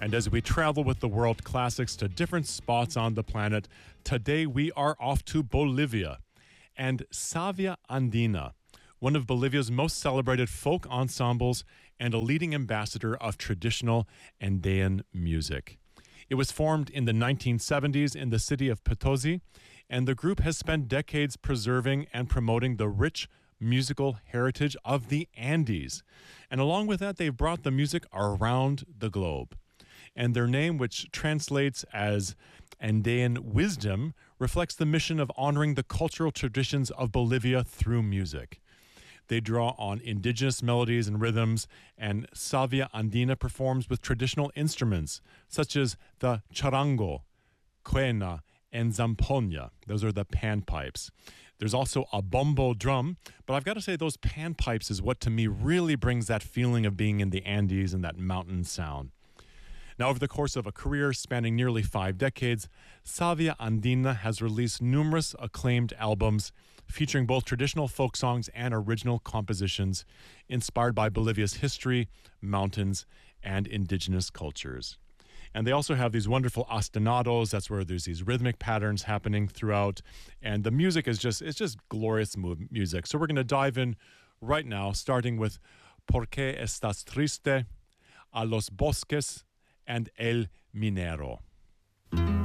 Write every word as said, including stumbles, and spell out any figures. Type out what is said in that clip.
And as we travel with the world classics to different spots on the planet, today we are off to Bolivia and Savia Andina, one of Bolivia's most celebrated folk ensembles and a leading ambassador of traditional Andean music. It was formed in the nineteen seventies in the city of Potosi, and the group has spent decades preserving and promoting the rich musical heritage of the Andes. And along with that, they've brought the music around the globe. And their name, which translates as Andean Wisdom, reflects the mission of honoring the cultural traditions of Bolivia through music. They draw on indigenous melodies and rhythms, and Savia Andina performs with traditional instruments such as the charango, quena, and zampoña. Those are the panpipes. There's also a bombo drum, but I've got to say those panpipes is what to me really brings that feeling of being in the Andes and that mountain sound. Now, over the course of a career spanning nearly five decades, Savia Andina has released numerous acclaimed albums featuring both traditional folk songs and original compositions inspired by Bolivia's history, mountains, and indigenous cultures. And they also have these wonderful ostinados. That's where there's these rhythmic patterns happening throughout. And the music is just, it's just glorious mu- music. So we're going to dive in right now, starting with Por qué estás triste, A los bosques, and El Minero.